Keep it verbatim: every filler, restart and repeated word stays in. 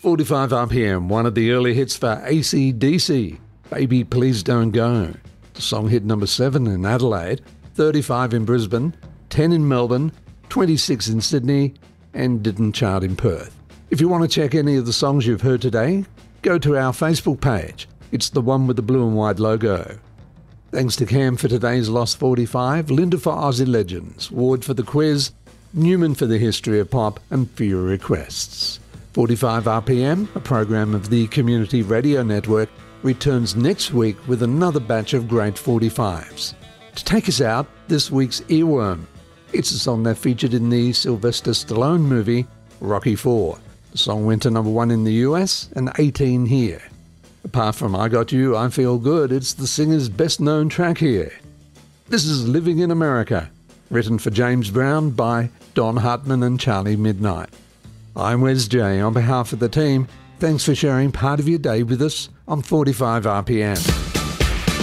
forty-five R P M, one of the early hits for A C D C, Baby Please Don't Go. The song hit number seven in Adelaide, thirty-five in Brisbane, ten in Melbourne, twenty-six in Sydney, and didn't chart in Perth. If you want to check any of the songs you've heard today, go to our Facebook page. It's the one with the blue and white logo. Thanks to Cam for today's Lost forty-five, Linda for Aussie Legends, Ward for the quiz, Newman for the history of pop, and for your requests. forty-five R P M, a program of the Community Radio Network, returns next week with another batch of great forty-fives. To take us out, this week's Earworm. It's a song that featured in the Sylvester Stallone movie Rocky four. The song went to number one in the U S and eighteen here. Apart from I Got You, I Feel Good, it's the singer's best-known track here. This is Living in America, written for James Brown by Don Hartman and Charlie Midnight. I'm Wes J. On behalf of the team, thanks for sharing part of your day with us on forty-five R P M.